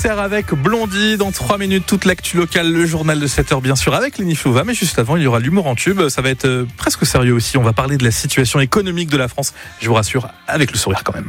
Avec Blondie, dans 3 minutes, toute l'actu locale, le journal de 7h bien sûr avec Léni Flouva, mais juste avant il y aura l'humour en tube, ça va être presque sérieux aussi, on va parler de la situation économique de la France, je vous rassure, avec le sourire quand même.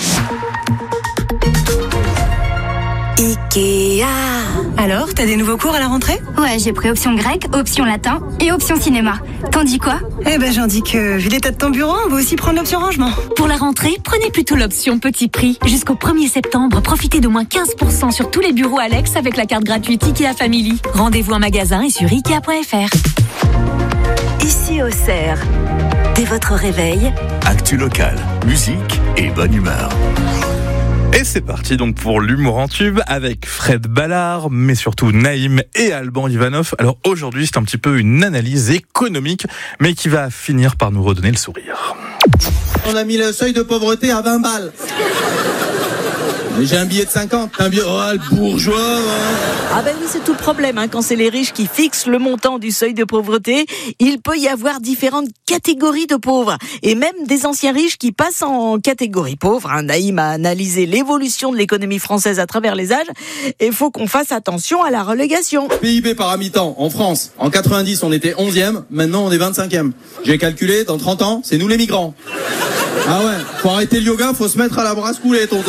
Ikea. Alors, t'as des nouveaux cours à la rentrée ? Ouais, j'ai pris option grec, option latin et option cinéma. T'en dis quoi ? J'en dis que, vu l'état de ton bureau, on va aussi prendre l'option rangement. Pour la rentrée, prenez plutôt l'option petit prix. Jusqu'au 1er septembre, profitez d'au moins 15% sur tous les bureaux Alex avec la carte gratuite Ikea Family. Rendez-vous en magasin et sur Ikea.fr. Ici Auxerre, dès votre réveil, actu locale, musique et bonne humeur. Et c'est parti donc pour l'humour en tube avec Fred Ballard, mais surtout Naïm et Alban Ivanov. Alors aujourd'hui, c'est un petit peu une analyse économique, mais qui va finir par nous redonner le sourire. On a mis le seuil de pauvreté à 20 balles. J'ai un billet de 50. Un billet... Oh, le bourgeois. Ah ben oui, c'est tout le problème. Quand c'est les riches qui fixent le montant du seuil de pauvreté, il peut y avoir différentes catégories de pauvres. Et même des anciens riches qui passent en catégorie pauvre. Naïm a analysé l'évolution de l'économie française à travers les âges. Et il faut qu'on fasse attention à la relégation. PIB par habitant en France. En 90, on était 11e. Maintenant, on est 25e. J'ai calculé, dans 30 ans, c'est nous les migrants. Ah ouais, faut arrêter le yoga, faut se mettre à la brasse coulée, tonton.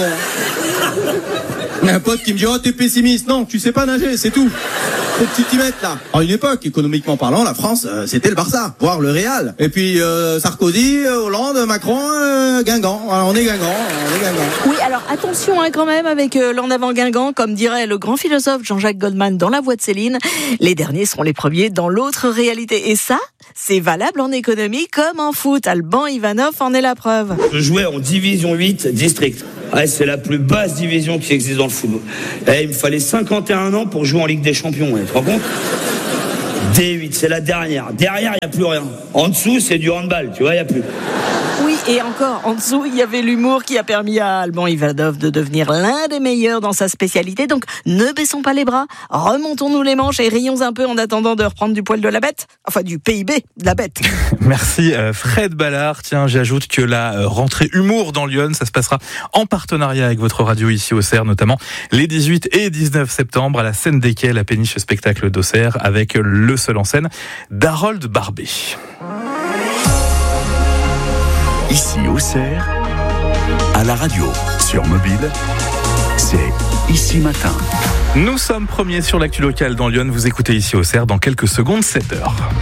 Un pote qui me dit « Oh, t'es pessimiste ». Non, tu sais pas nager, c'est tout. Faut que tu t'y mettes, là. À une époque, économiquement parlant, la France, c'était le Barça, voire le Real. Et puis, Sarkozy, Hollande, Macron, Guingamp. Alors, on est Guingamp. Oui, alors attention quand même avec l'en avant Guingamp, comme dirait le grand philosophe Jean-Jacques Goldman dans La Voix de Céline. Les derniers seront les premiers dans l'autre réalité. Et ça, c'est valable en économie comme en foot. Alban Ivanov en est la preuve. Je jouais en division 8 district. Ouais, c'est la plus basse division qui existe dans le football. Il me fallait 51 ans pour jouer en Ligue des Champions. Tu te rends compte ? D8, c'est la dernière. Derrière, il n'y a plus rien. En dessous, c'est du handball. Tu vois, il n'y a plus. Oui, et encore, en dessous, il y avait l'humour qui a permis à Alban Ivanov de devenir l'un des meilleurs dans sa spécialité. Donc, ne baissons pas les bras, remontons-nous les manches et rions un peu en attendant de reprendre du poil de la bête. Enfin, du PIB de la bête. Merci Fred Ballard. Tiens, j'ajoute que la rentrée humour dans Lyon, ça se passera en partenariat avec votre radio ici au Auxerre, notamment les 18 et 19 septembre à la scène des Quais, la péniche spectacle d'Auxerre, avec le seul en scène d'Harold Barbet. Ici Auxerre, à la radio, sur mobile, c'est Ici Matin. Nous sommes premiers sur l'actu locale dans Lyon. Vous écoutez Ici Auxerre dans quelques secondes, 7h.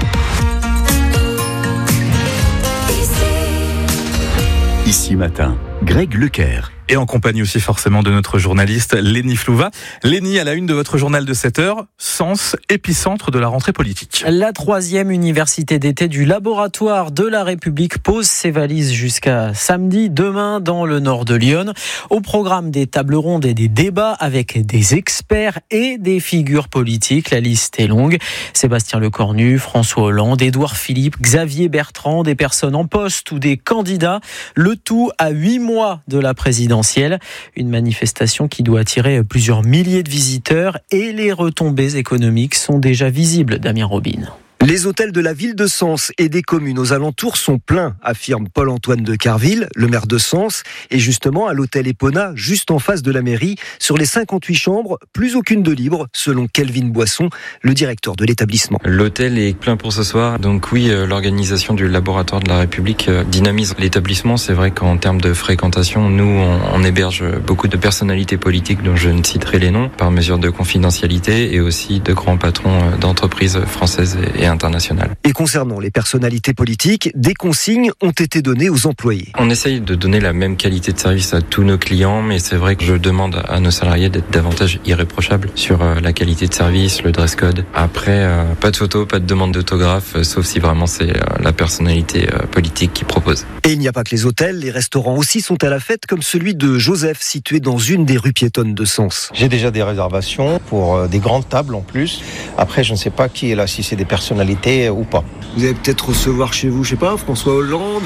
Ici Matin, Greg Leclerc. Et en compagnie aussi forcément de notre journaliste Léni Flouva. Léni, à la une de votre journal de 7h, Sens, épicentre de la rentrée politique. La 3e université d'été du laboratoire de la République pose ses valises jusqu'à samedi, demain dans le nord de Lyon. Au programme des tables rondes et des débats avec des experts et des figures politiques. La liste est longue. Sébastien Lecornu, François Hollande, Édouard Philippe, Xavier Bertrand, des personnes en poste ou des candidats. Le tout à 8 mois de la présidentielle. Une manifestation qui doit attirer plusieurs milliers de visiteurs et les retombées économiques sont déjà visibles, Damien Robin. Les hôtels de la ville de Sens et des communes aux alentours sont pleins, affirme Paul-Antoine de Carville, le maire de Sens. Et justement, à l'hôtel Epona, juste en face de la mairie, sur les 58 chambres, plus aucune de libre, selon Kelvin Boisson, le directeur de l'établissement. L'hôtel est plein pour ce soir. Donc oui, l'organisation du laboratoire de la République dynamise l'établissement. C'est vrai qu'en termes de fréquentation, nous, on héberge beaucoup de personnalités politiques dont je ne citerai les noms, par mesure de confidentialité, et aussi de grands patrons d'entreprises françaises et internationales. Et concernant les personnalités politiques, des consignes ont été données aux employés. On essaye de donner la même qualité de service à tous nos clients, mais c'est vrai que je demande à nos salariés d'être davantage irréprochables sur la qualité de service, le dress code. Après, pas de photos, pas de demande d'autographe, sauf si vraiment c'est la personnalité politique qui propose. Et il n'y a pas que les hôtels, les restaurants aussi sont à la fête, comme celui de Joseph, situé dans une des rues piétonnes de Sens. J'ai déjà des réservations pour des grandes tables en plus. Après, je ne sais pas qui est là, si c'est des personnalités nationalité ou pas. Vous allez peut-être recevoir chez vous, je sais pas, François Hollande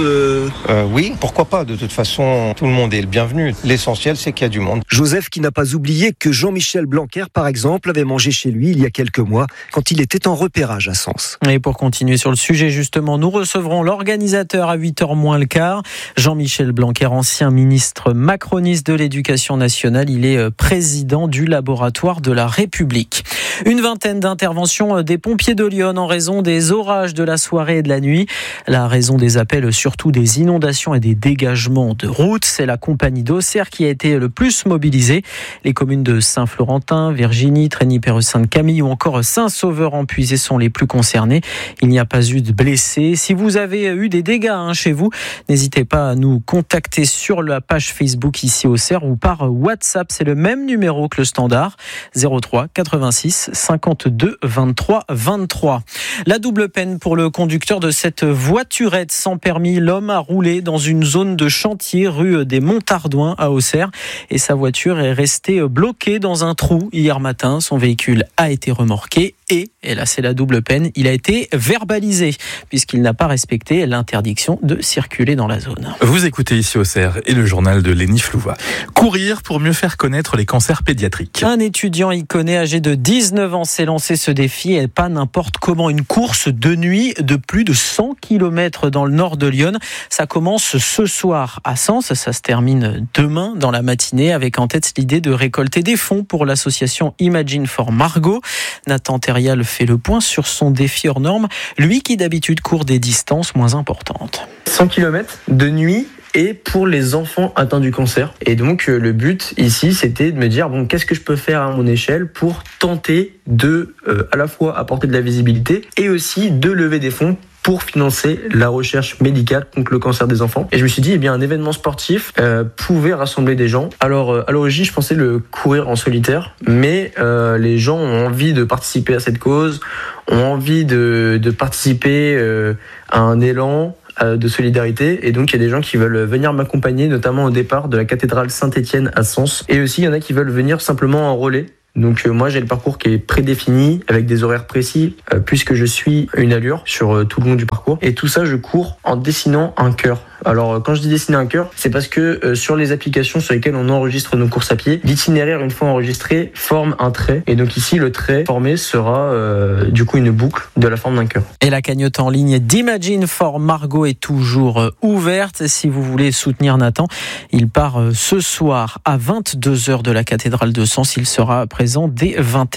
Oui, pourquoi pas. De toute façon, tout le monde est le bienvenu. L'essentiel, c'est qu'il y a du monde. Joseph qui n'a pas oublié que Jean-Michel Blanquer, par exemple, avait mangé chez lui il y a quelques mois, quand il était en repérage à Sens. Et pour continuer sur le sujet, justement, nous recevrons l'organisateur à 8h moins le quart. Jean-Michel Blanquer, ancien ministre macroniste de l'Éducation nationale. Il est président du laboratoire de la République. Une vingtaine d'interventions des pompiers de Lyon en raison des orages de la soirée et de la nuit. La raison des appels, surtout des inondations et des dégagements de routes. C'est la compagnie d'Auxerre qui a été le plus mobilisée. Les communes de Saint-Florentin, Virginie, Trény-Perreux-Sainte-Camille ou encore Saint-Sauveur-en-Puisé sont les plus concernées. Il n'y a pas eu de blessés. Si vous avez eu des dégâts chez vous, n'hésitez pas à nous contacter sur la page Facebook ici Auxerre ou par WhatsApp. C'est le même numéro que le standard, 03 86 52 23 23. La double peine pour le conducteur de cette voiturette sans permis. L'homme a roulé dans une zone de chantier rue des Montardouins à Auxerre et sa voiture est restée bloquée dans un trou hier matin. Son véhicule a été remorqué et là c'est la double peine, il a été verbalisé puisqu'il n'a pas respecté l'interdiction de circuler dans la zone. Vous écoutez ici Auxerre et le journal de Lénie Flouva. Courir pour mieux faire connaître les cancers pédiatriques. Un étudiant iconné âgé de 19 ans s'est lancé ce défi et pas n'importe comment, une course de nuit de plus de 100 km dans le nord de Lyon. Ça commence ce soir à Sens, ça se termine demain dans la matinée avec en tête l'idée de récolter des fonds pour l'association Imagine for Margot. Nathan Terrial fait le point sur son défi hors norme, lui qui d'habitude court des distances moins importantes. 100 km de nuit et pour les enfants atteints du cancer. Et donc le but ici, c'était de me dire qu'est-ce que je peux faire à mon échelle pour tenter de à la fois apporter de la visibilité et aussi de lever des fonds pour financer la recherche médicale contre le cancer des enfants. Et je me suis dit, un événement sportif pouvait rassembler des gens. Alors, à l'origine, je pensais le courir en solitaire, mais les gens ont envie de participer à cette cause, ont envie de participer à un élan de solidarité, et donc il y a des gens qui veulent venir m'accompagner, notamment au départ de la cathédrale Saint-Étienne à Sens, et aussi il y en a qui veulent venir simplement en relais. Donc moi j'ai le parcours qui est prédéfini avec des horaires précis puisque je suis une allure sur tout le long du parcours, et tout ça je cours en dessinant un cœur. Alors quand je dis dessiner un cœur, c'est parce que sur les applications sur lesquelles on enregistre nos courses à pied, l'itinéraire une fois enregistré forme un trait, et donc ici le trait formé sera du coup une boucle de la forme d'un cœur. Et la cagnotte en ligne d'Imagine for Margot est toujours ouverte. Si vous voulez soutenir Nathan, il part ce soir à 22h de la cathédrale de Sens. Il sera présent dès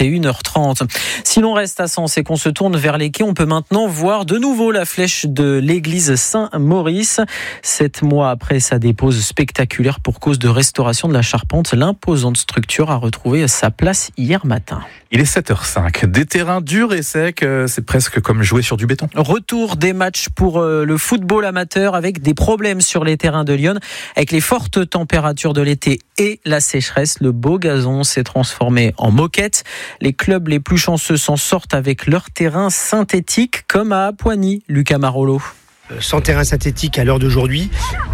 21h30. Si l'on reste à Sens et qu'on se tourne vers les quais, on peut maintenant voir de nouveau la flèche de l'église Saint-Maurice. 7 mois après sa dépose spectaculaire pour cause de restauration de la charpente, l'imposante structure a retrouvé sa place hier matin. Il est 7h05. Des terrains durs et secs, c'est presque comme jouer sur du béton. Retour des matchs pour le football amateur avec des problèmes sur les terrains de Lyon. Avec les fortes températures de l'été et la sécheresse, le beau gazon s'est transformé en moquette. Les clubs les plus chanceux s'en sortent avec leur terrain synthétique, comme à Apoigny, Lucas Marolo. Sans terrain synthétique à l'heure d'aujourd'hui,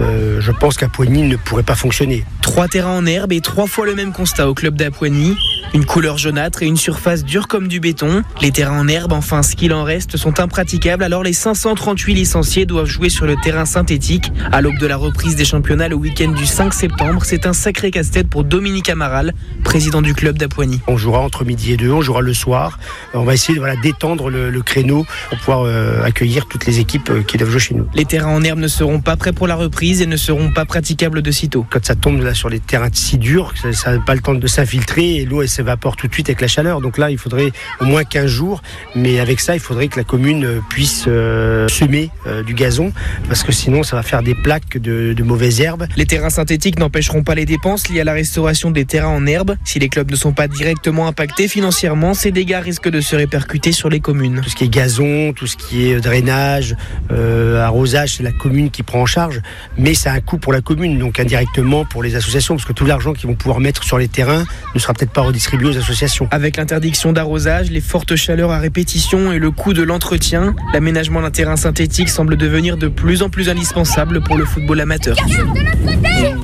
je pense qu'Apoigny ne pourrait pas fonctionner. 3 terrains en herbe et 3 fois le même constat au club d'Apoigny. Une couleur jaunâtre et une surface dure comme du béton. Les terrains en herbe, enfin ce qu'il en reste, sont impraticables. Alors les 538 licenciés doivent jouer sur le terrain synthétique. À l'aube de la reprise des championnats le week-end du 5 septembre, c'est un sacré casse-tête pour Dominique Amaral, président du club d'Apoigny. On jouera entre midi et 2, on jouera le soir. On va essayer d'étendre le créneau pour pouvoir accueillir toutes les équipes qui doivent jouer chez nous. Les terrains en herbe ne seront pas prêts pour la reprise et ne seront pas praticables de sitôt. Quand ça tombe là sur les terrains si durs, ça n'a pas le temps de s'infiltrer et l'eau elle s'évapore tout de suite avec la chaleur. Donc là, il faudrait au moins 15 jours. Mais avec ça, il faudrait que la commune puisse semer du gazon parce que sinon, ça va faire des plaques de mauvaises herbes. Les terrains synthétiques n'empêcheront pas les dépenses liées à la restauration des terrains en herbe. Si les clubs ne sont pas directement impactés financièrement, ces dégâts risquent de se répercuter sur les communes. Tout ce qui est gazon, tout ce qui est drainage, arrosage, c'est la commune qui prend en charge. Mais ça a un coût pour la commune, donc indirectement pour les associations, parce que tout l'argent qu'ils vont pouvoir mettre sur les terrains ne sera peut-être pas redistribué aux associations. Avec l'interdiction d'arrosage, les fortes chaleurs à répétition et le coût de l'entretien, l'aménagement d'un terrain synthétique semble devenir de plus en plus indispensable pour le football amateur.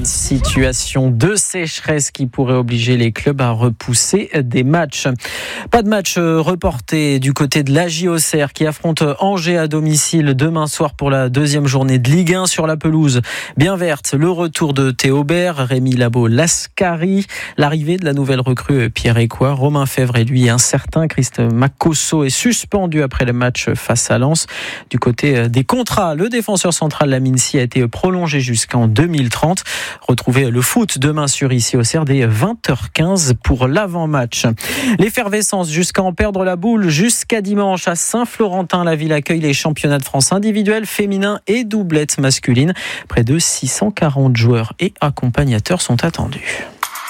situation de sécheresse qui pourrait obliger les clubs à repousser des matchs. Pas de match reporté du côté de l'AJ Auxerre qui affronte Angers à domicile demain soir pour la deuxième journée de Ligue 1 sur la pelouse bien verte. Le retour de Théo Aubert, Rémi Labo-Lascari, l'arrivée de la nouvelle recrue Pierre Écois, Romain Fèvre et lui incertain. Christ Makosso est suspendu après le match face à Lens. Du côté des contrats, le défenseur central Lamine Sy a été prolongé jusqu'en 2030. Retrouvez le foot demain sur Ici Auxerre dès 20h15 pour l'avant-match. L'effervescence jusqu'à en perdre la boule jusqu'à dimanche à Saint-Florentin. La ville accueille les championnats de France individuels, féminins et doublettes masculines. Près de 640 joueurs et accompagnateurs sont attendus.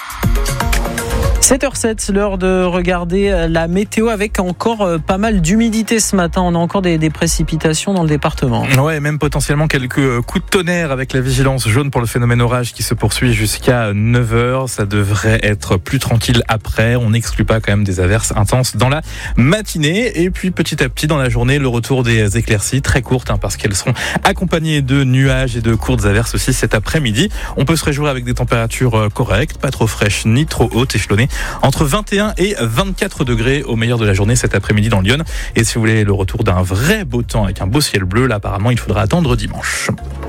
7h07, l'heure de regarder la météo avec encore pas mal d'humidité ce matin. On a encore des précipitations dans le département. Ouais, même potentiellement quelques coups de tonnerre avec la vigilance jaune pour le phénomène orage qui se poursuit jusqu'à 9h. Ça devrait être plus tranquille après. On n'exclut pas quand même des averses intenses dans la matinée. Et puis petit à petit dans la journée, le retour des éclaircies très courtes parce qu'elles seront accompagnées de nuages et de courtes averses aussi cet après-midi. On peut se réjouir avec des températures correctes, pas trop fraîches ni trop hautes, échelonnées entre 21 et 24 degrés au meilleur de la journée cet après-midi dans Lyon. Et si vous voulez le retour d'un vrai beau temps avec un beau ciel bleu, là apparemment il faudra attendre dimanche.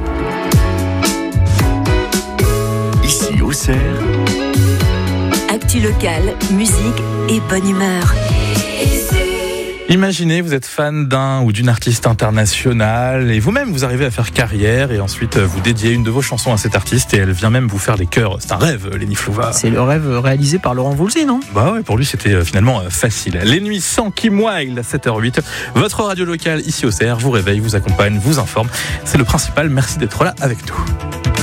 Ici Auxerre. Actu locale, musique et bonne humeur. Imaginez, vous êtes fan d'un ou d'une artiste internationale et vous-même vous arrivez à faire carrière et ensuite vous dédiez une de vos chansons à cet artiste et elle vient même vous faire les chœurs. C'est un rêve, Léni Flouva. C'est le rêve réalisé par Laurent Voulzy, non ? Bah ouais, pour lui c'était finalement facile. Les nuits sans Kim Wilde à 7h08. Votre radio locale ici au CR vous réveille, vous accompagne, vous informe. C'est le principal. Merci d'être là avec nous.